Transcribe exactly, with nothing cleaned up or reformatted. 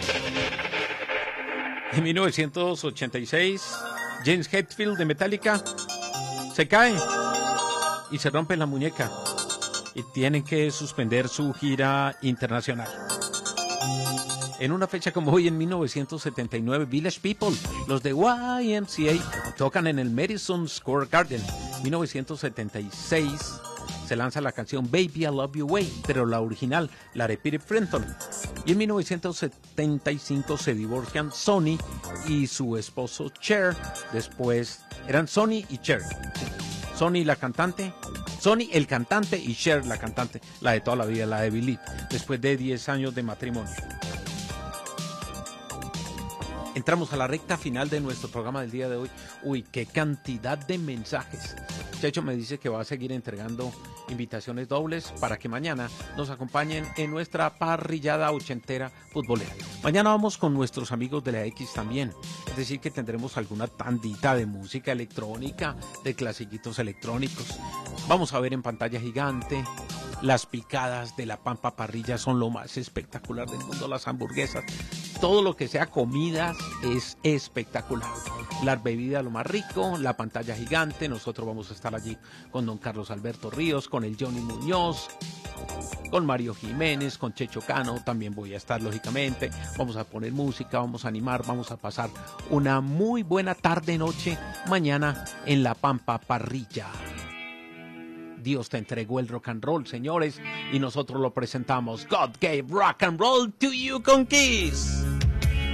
En mil novecientos ochenta y seis, James Hetfield de Metallica se cae y se rompe la muñeca y tienen que suspender su gira internacional. En una fecha como hoy, en mil novecientos setenta y nueve, Village People, los de Y M C A, tocan en el Madison Square Garden. mil novecientos setenta y seis se lanza la canción Baby I Love You Way, pero la original, la de Peter Frampton. Y en mil novecientos setenta y cinco se divorcian Sonny y su esposo Cher. Después eran Sonny y Cher. Sonny la cantante, Sonny el cantante y Cher la cantante, la de toda la vida, la de Believe, después de diez años de matrimonio. Entramos a la recta final de nuestro programa del día de hoy. Uy, qué cantidad de mensajes. Checho me dice que va a seguir entregando invitaciones dobles para que mañana nos acompañen en nuestra parrillada ochentera futbolera. Mañana vamos con nuestros amigos de la X también. Es decir, que tendremos alguna tandita de música electrónica, de clasiquitos electrónicos. Vamos a ver en pantalla gigante. Las picadas de la Pampa Parrilla son lo más espectacular del mundo, las hamburguesas, todo lo que sea comidas es espectacular. Las bebidas lo más rico, la pantalla gigante, nosotros vamos a estar allí con don Carlos Alberto Ríos, con el Johnny Muñoz, con Mario Jiménez, con Checho Cano, también voy a estar lógicamente, vamos a poner música, vamos a animar, vamos a pasar una muy buena tarde-noche mañana en la Pampa Parrilla. Dios te entregó el rock and roll, señores, y nosotros lo presentamos. God gave rock and roll to you con Kiss.